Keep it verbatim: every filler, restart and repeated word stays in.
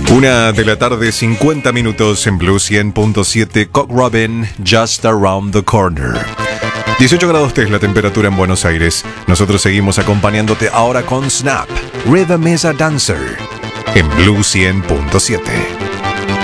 Una de la tarde, cincuenta minutos en Blue cien punto siete. Cock Robin, Just Around the Corner. dieciocho grados tres la temperatura en Buenos Aires. Nosotros seguimos acompañándote ahora con Snap, Rhythm is a Dancer, en Blue cien punto siete.